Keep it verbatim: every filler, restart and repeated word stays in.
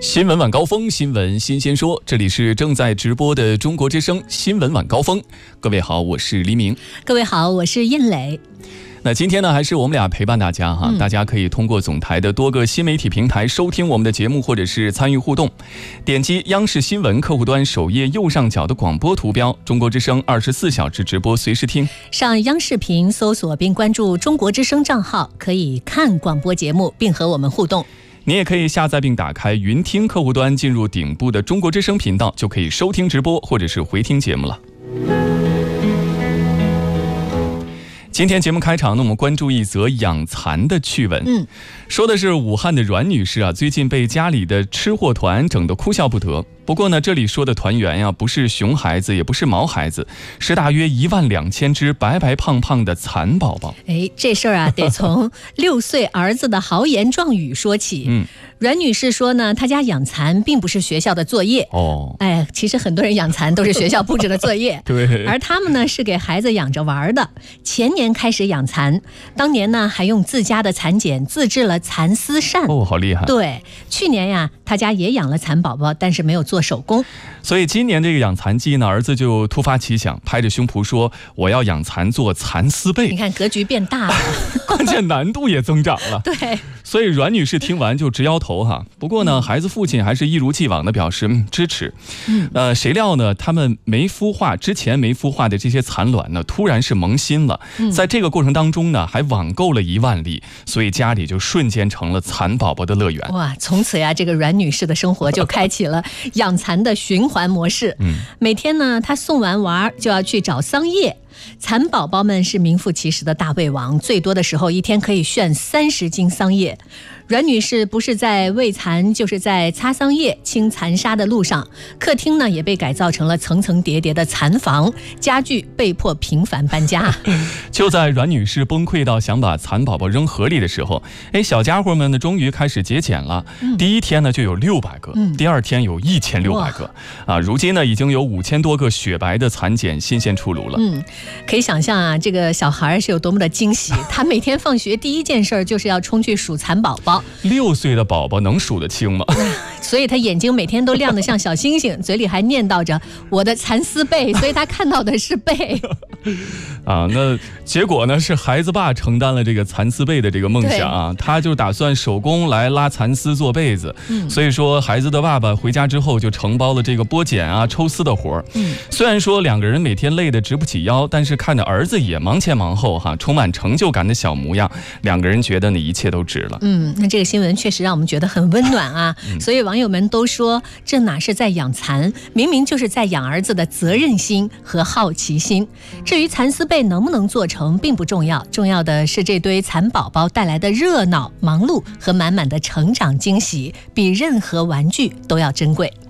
新闻晚高峰，新闻新鲜说，这里是正在直播的中国之声新闻晚高峰。各位好，我是黎明。 各位好，我是燕磊。 那今天呢，还是我们俩陪伴大家哈、嗯，大家可以通过总台的多个新媒体平台收听我们的节目，或者是参与互动。点击央视新闻客户端首页右上角的广播图标，中国之声二十四小时直播随时听。 上央视频搜索并关注中国之声账号，可以看广播节目并和我们互动。 你也可以下载并打开云听客户端，进入顶部的中国之声频道，就可以收听直播或者是回听节目了。今天节目开场呢，我们关注一则养蚕的趣闻。嗯，说的是武汉的阮女士啊，最近被家里的吃货团整得哭笑不得。不过呢，这里说的团员呀、啊，不是熊孩子，也不是毛孩子，是大约一万两千只白白胖胖的蚕宝宝。 哎，这事儿啊，得从六岁儿子的豪言壮语说起。嗯，阮女士说呢，她家养蚕并不是学校的作业。哦，哎，其实很多人养蚕都是学校布置的作业。 对， 而他们呢是给孩子养着玩的。前年开始养蚕，当年呢还用自家的蚕茧自制了蚕丝扇。 哦，好厉害！ 对，去年呀，他家也养了蚕宝宝，但是没有做手工。 所以今年这个养蚕季呢，儿子就突发奇想，拍着胸脯说：“我要养蚕做蚕丝被。” 你看格局变大了， 关键难度也增长了。 对， 所以阮女士听完就直摇头哈。不过呢，嗯、孩子父亲还是一如既往的表示、嗯、支持。嗯，呃，谁料呢，他们没孵化之前没孵化的这些蚕卵呢，突然是萌新了。嗯、在这个过程当中呢，还网购了一万粒，所以家里就瞬间成了蚕宝宝的乐园。 哇，从此呀，这个阮女士的生活就开启了养蚕的循环模式。嗯，每天呢，她送完娃就要去找桑叶。蚕宝宝们是名副其实的大胃王，最多的时候一天可以炫三十斤桑叶。阮女士不是在喂蚕，就是在擦桑叶、清蚕沙的路上。客厅呢也被改造成了层层叠叠的蚕房，家具被迫频繁搬家。 就在阮女士崩溃到想把蚕宝宝扔河里的时候，哎，小家伙们呢终于开始结茧了。嗯、第一天呢就有六百个，嗯、第二天有一千六百个，啊，如今呢已经有五千多个雪白的蚕茧新鲜出炉了。嗯， 可以想象啊，这个小孩是有多么的惊喜。他每天放学第一件事就是要冲去数蚕宝宝。 六岁的宝宝能数得清吗？ 所以他眼睛每天都亮得像小星星，嘴里还念叨着我的蚕丝被，所以他看到的是被。 啊，那结果呢是孩子爸承担了这个蚕丝被的这个梦想啊，他就打算手工来拉蚕丝做被子。嗯，所以说孩子的爸爸回家之后就承包了这个剥茧啊、抽丝的活儿。嗯，虽然说两个人每天累得直不起腰，但是看着儿子也忙前忙后哈，充满成就感的小模样，两个人觉得呢一切都值了。 嗯，那这个新闻确实让我们觉得很温暖啊。嗯、所以网友们都说，这哪是在养蚕，明明就是在养儿子的责任心和好奇心。至于蚕丝被能不能做成并不重要，重要的是这堆蚕宝宝带来的热闹、忙碌和满满的成长惊喜，比任何玩具都要珍贵。